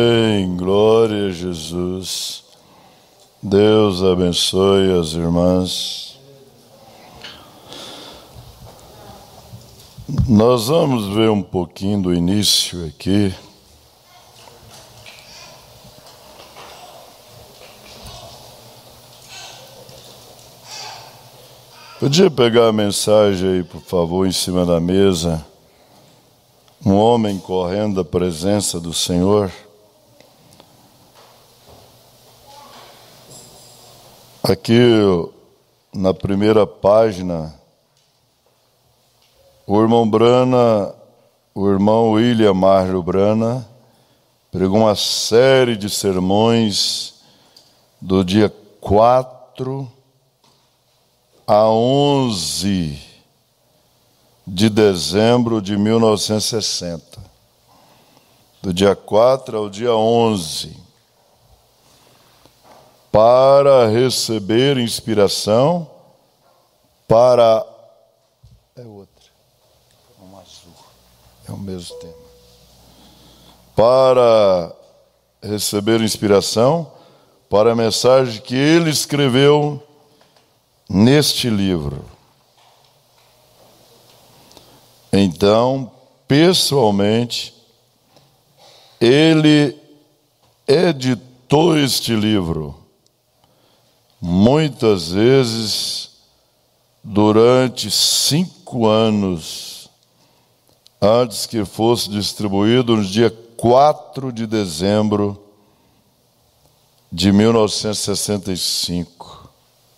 Amém, glória a Jesus. Deus abençoe as irmãs. Nós vamos ver um pouquinho do início aqui. Podia pegar a mensagem aí, por favor, em cima da mesa. Um homem correndo da presença do Senhor. Aqui, na primeira página, o irmão William Marlo Brana, pregou uma série de sermões do dia 4 a 11 de dezembro de 1960. Do dia 4 ao dia 11. Para receber inspiração para... É outra. É um azul. É o mesmo tema. Para receber inspiração para a mensagem que ele escreveu neste livro. Então, pessoalmente, ele editou este livro muitas vezes durante 5 anos, antes que fosse distribuído no dia 4 de dezembro de 1965.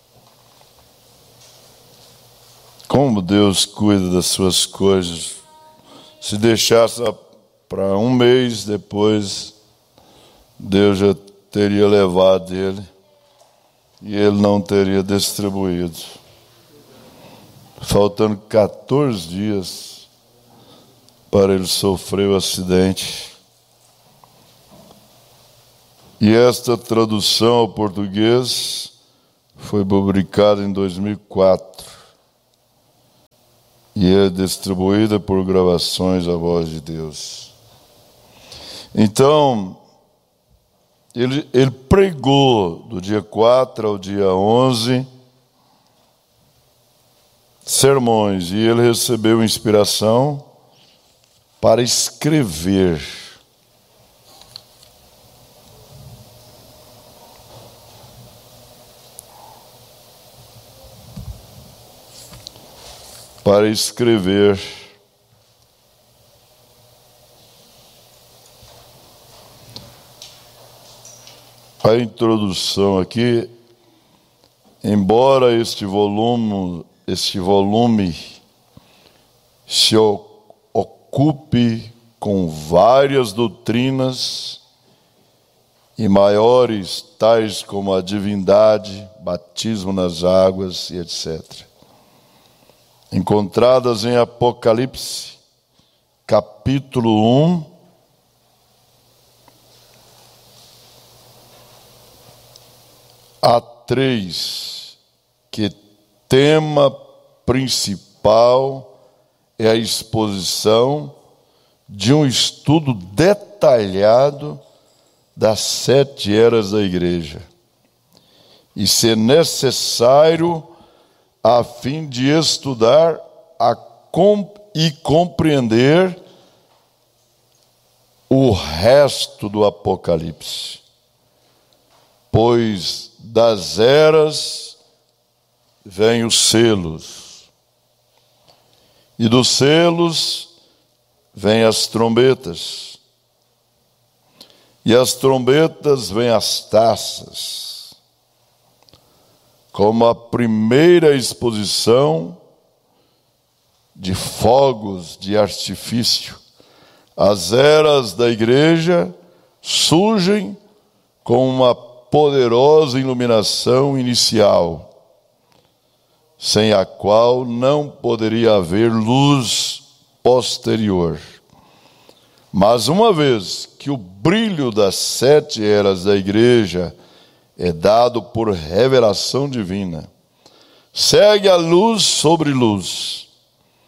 Como Deus cuida das suas coisas. Se deixasse para um mês depois, Deus já teria levado ele e ele não teria distribuído. Faltando 14 dias para ele sofrer o acidente. E esta tradução ao português foi publicada em 2004. E é distribuída por Gravações A Voz de Deus. Então, ele pregou do dia 4 ao dia 11 sermões, e ele recebeu inspiração para escrever. Para escrever. A introdução aqui, embora este volume se ocupe com várias doutrinas e maiores, tais como a divindade, batismo nas águas e etc., encontradas em Apocalipse, capítulo 1, a 3, que tema principal é a exposição de um estudo detalhado das 7 eras da igreja. E se necessário, a fim de estudar e compreender o resto do Apocalipse. Pois das eras vêm os selos, e dos selos vêm as trombetas, e as trombetas vêm as taças. Como a primeira exposição de fogos de artifício, as eras da igreja surgem com uma poderosa iluminação inicial, sem a qual não poderia haver luz posterior. Mas uma vez que o brilho das 7 eras da igreja é dado por revelação divina, segue a luz sobre luz,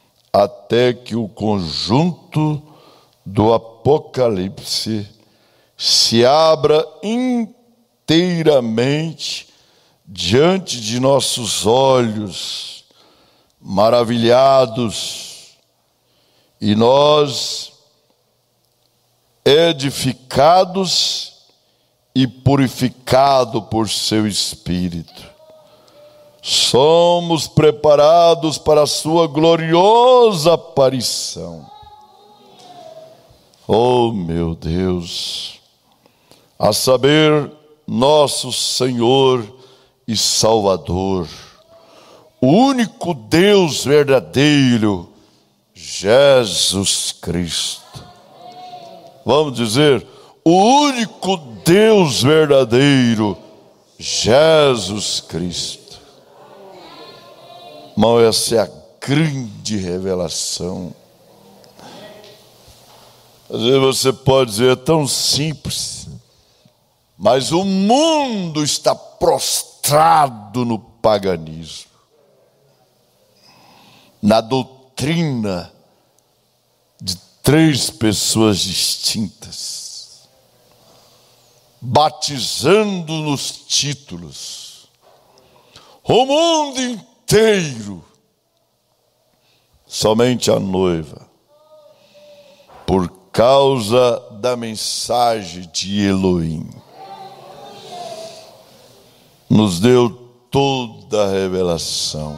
até que o conjunto do Apocalipse se abra inteiramente diante de nossos olhos, maravilhados, e nós, edificados e purificados por seu Espírito, somos preparados para a sua gloriosa aparição. Oh, meu Deus, a saber, nosso Senhor e Salvador, o único Deus verdadeiro, Jesus Cristo. Vamos dizer, o único Deus verdadeiro, Jesus Cristo. Irmão, essa é a grande revelação. Às vezes você pode dizer, é tão simples, mas o mundo está prostrado no paganismo, na doutrina de três pessoas distintas, batizando nos títulos, o mundo inteiro, somente a noiva, por causa da mensagem de Elohim, nos deu toda a revelação.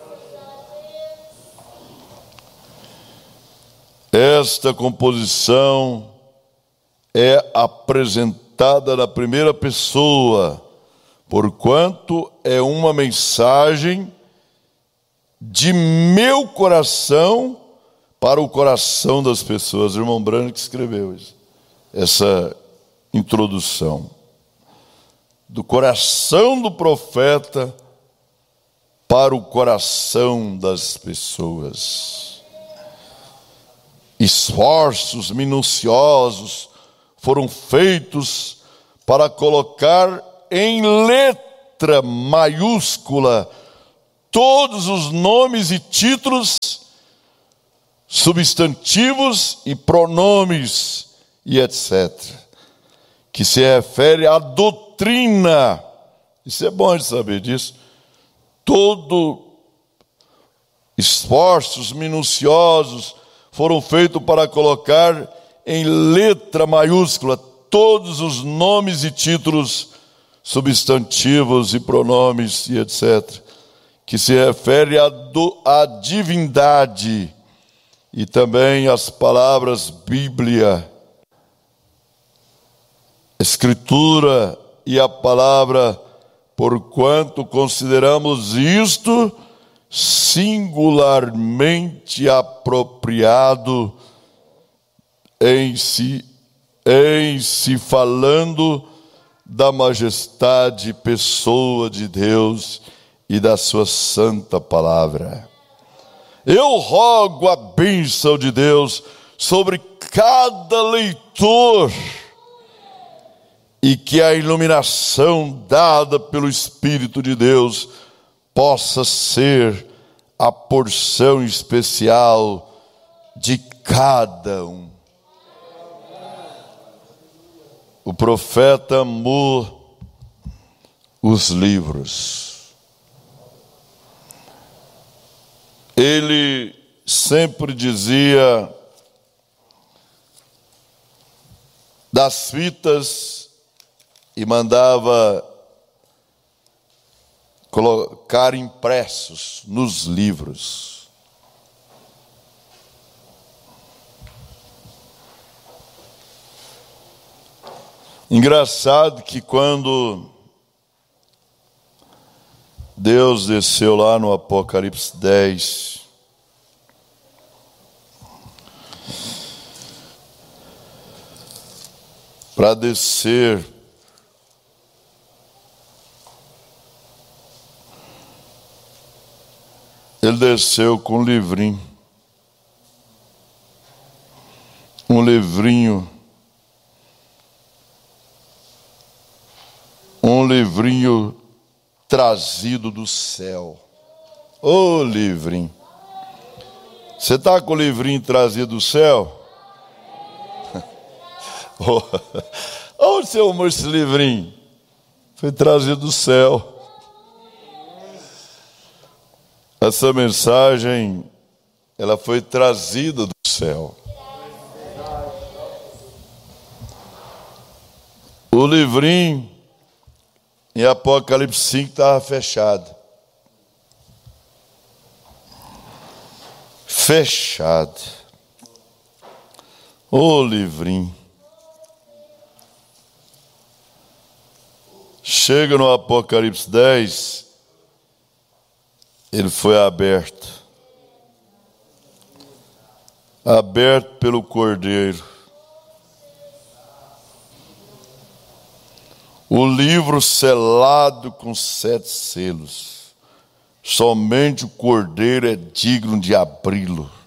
Esta composição é apresentada na primeira pessoa, porquanto é uma mensagem de meu coração para o coração das pessoas. O irmão Branco que escreveu isso, essa introdução. Do coração do profeta para o coração das pessoas. Esforços minuciosos foram feitos para colocar em letra maiúscula todos os nomes e títulos, substantivos e pronomes e etc., que se refere à doutrina. Isso é bom de saber disso. Todo esforços minuciosos foram feitos para colocar em letra maiúscula todos os nomes e títulos, substantivos e pronomes e etc., que se refere à divindade, e também as palavras Bíblia, Escritura e a palavra, porquanto consideramos isto singularmente apropriado em si falando da majestade pessoa de Deus e da sua santa palavra. Eu rogo a bênção de Deus sobre cada leitor, e que a iluminação dada pelo Espírito de Deus possa ser a porção especial de cada um. O profeta amou os livros. Ele sempre dizia das fitas e mandava colocar impressos nos livros. Engraçado que quando Deus desceu lá no Apocalipse 10, para descer ele desceu com um livrinho. Um livrinho trazido do céu. Ô livrinho. Você está com o livrinho trazido do céu? Onde você arrumou esse livrinho? Foi trazido do céu. Essa mensagem, ela foi trazida do céu. O livrinho em Apocalipse 5 estava fechado. Fechado. Ô livrinho. Chega no Apocalipse 10, ele foi aberto. Aberto pelo Cordeiro. O livro selado com 7 selos. Somente o Cordeiro é digno de abri-lo.